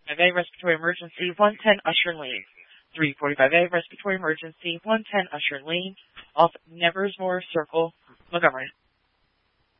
345A, respiratory emergency, 110, usher and leave. 345A, respiratory emergency, 110, usher and leave. Off Neversmore Circle, Montgomery.